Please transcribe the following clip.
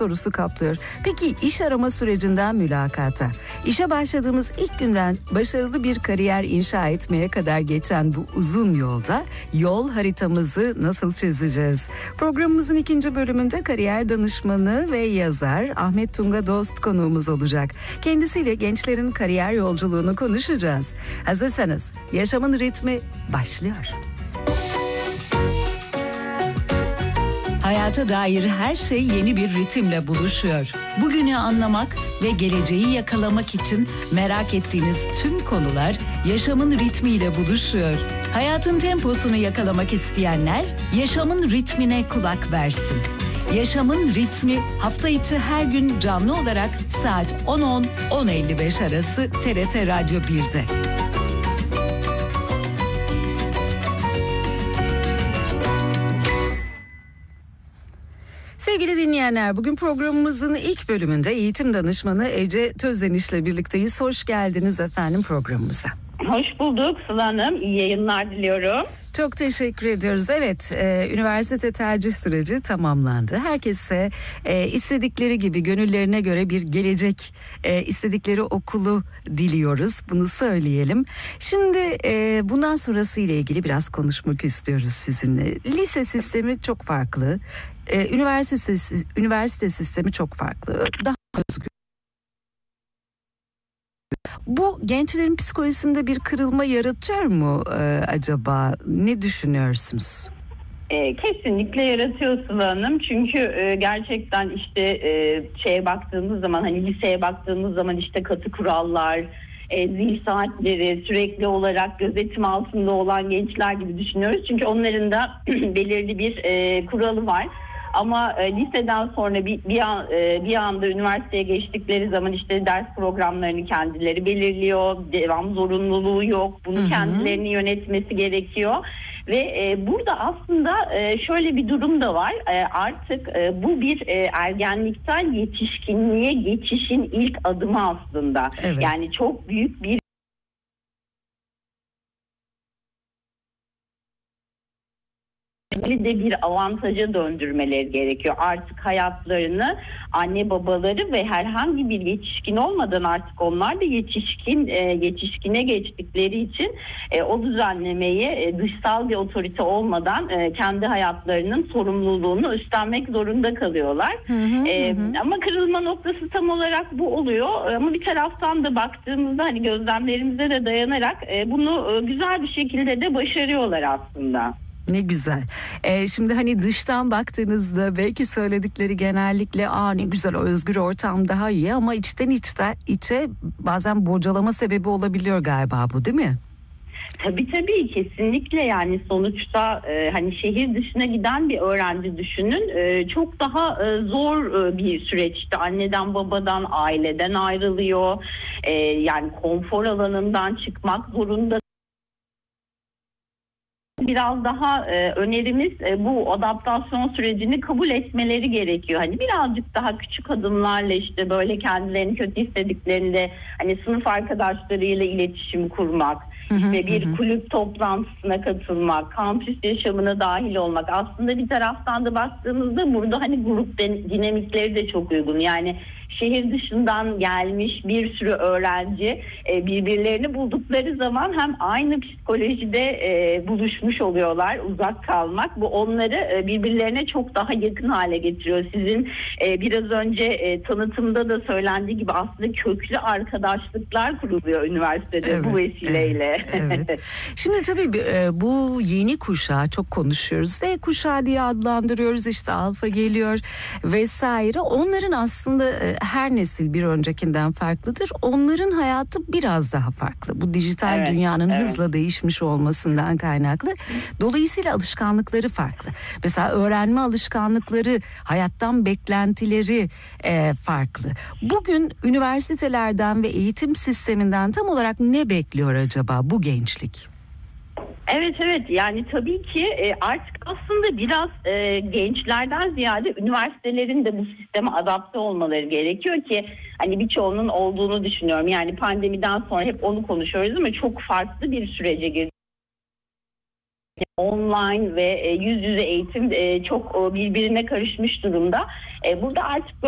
sorusu kaplıyor. Peki iş arama sürecinden mülakata, işe başladığımız ilk günden başarılı bir kariyer inşa etmeye kadar geçen bu uzun yolda yol haritamızı nasıl çizeceğiz? Programımızın ikinci bölümünde kariyer danışmanı ve yazar Ahmet Tunga Dost konuğumuz olacak. Kendisiyle gençlerin kariyer yolculuğunu konuşacağız. Hazırsanız Yaşamın Ritmi başlıyor. Hayata dair her şey yeni bir ritimle buluşuyor. Bugünü anlamak ve geleceği yakalamak için merak ettiğiniz tüm konular yaşamın ritmiyle buluşuyor. Hayatın temposunu yakalamak isteyenler yaşamın ritmine kulak versin. Yaşamın Ritmi hafta içi her gün canlı olarak saat 10.10-10.55 arası TRT Radyo 1'de. Sevgili dinleyenler, bugün programımızın ilk bölümünde eğitim danışmanı Ece Tözdeniş'le birlikteyiz. Hoş geldiniz efendim programımıza. Hoş bulduk Sıla Hanım. İyi yayınlar diliyorum. Çok teşekkür ediyoruz. Evet, üniversite tercih süreci tamamlandı. Herkese istedikleri gibi, gönüllerine göre bir gelecek, istedikleri okulu diliyoruz. Bunu söyleyelim. Şimdi bundan sonrası ile ilgili biraz konuşmak istiyoruz sizinle. Lise sistemi çok farklı. Üniversite sistemi çok farklı. Daha özgür. Bu gençlerin psikolojisinde bir kırılma yaratıyor mu acaba? Ne düşünüyorsunuz? Kesinlikle yaratıyor Sıla Hanım. Çünkü gerçekten işte şeye baktığımız zaman, hani liseye baktığımız zaman işte katı kurallar, zil saatleri, sürekli olarak gözetim altında olan gençler gibi düşünüyoruz. Çünkü onların da belirli bir kuralı var. Ama liseden sonra bir anda üniversiteye geçtikleri zaman işte ders programlarını kendileri belirliyor. Devam zorunluluğu yok. Bunu kendilerini yönetmesi gerekiyor. Ve burada aslında şöyle bir durum da var. Artık bu bir ergenlikten yetişkinliğe geçişin ilk adımı aslında. Evet. Yani çok büyük bir de bir avantaja döndürmeleri gerekiyor. Artık hayatlarını anne babaları ve herhangi bir yetişkin olmadan artık onlar da yetişkine geçtikleri için o düzenlemeyi dışsal bir otorite olmadan kendi hayatlarının sorumluluğunu üstlenmek zorunda kalıyorlar. Ama kırılma noktası tam olarak bu oluyor. Ama bir taraftan da baktığımızda hani gözlemlerimize de dayanarak bunu güzel bir şekilde de başarıyorlar aslında. Ne güzel. Şimdi hani dıştan baktığınızda belki söyledikleri genellikle ne güzel, özgür ortam daha iyi, ama içten içe bazen bocalama sebebi olabiliyor galiba bu, değil mi? Tabii kesinlikle. Yani sonuçta hani şehir dışına giden bir öğrenci düşünün, çok daha zor bir süreçte anneden babadan, aileden ayrılıyor, yani konfor alanından çıkmak zorunda. Biraz daha önerimiz bu adaptasyon sürecini kabul etmeleri gerekiyor. Hani birazcık daha küçük adımlarla işte böyle kendilerini kötü hissettiklerinde hani sınıf arkadaşlarıyla iletişim kurmak, işte bir kulüp toplantısına katılmak, kampüs yaşamına dahil olmak. Aslında bir taraftan da baktığımızda burada hani grup dinamikleri de çok uygun. Yani şehir dışından gelmiş bir sürü öğrenci birbirlerini buldukları zaman hem aynı psikolojide buluşmuş oluyorlar. Uzak kalmak bu onları birbirlerine çok daha yakın hale getiriyor. Sizin biraz önce tanıtımda da söylendiği gibi aslında köklü arkadaşlıklar kuruluyor üniversitede bu vesileyle. Evet. Şimdi tabii bu yeni kuşağı çok konuşuyoruz. Z kuşağı diye adlandırıyoruz, işte alfa geliyor vesaire. Onların aslında her nesil bir öncekinden farklıdır. Onların hayatı biraz daha farklı. Bu dijital dünyanın hızla değişmiş olmasından kaynaklı. Dolayısıyla alışkanlıkları farklı. Mesela öğrenme alışkanlıkları, hayattan beklentileri farklı. Bugün üniversitelerden ve eğitim sisteminden tam olarak ne bekliyor acaba bu gençlik? Evet yani tabii ki artık aslında biraz gençlerden ziyade üniversitelerin de bu sisteme adapte olmaları gerekiyor ki hani birçoğunun olduğunu düşünüyorum. Yani pandemiden sonra hep onu konuşuyoruz ama çok farklı bir sürece girdik. Online ve yüz yüze eğitim çok birbirine karışmış durumda. Burada artık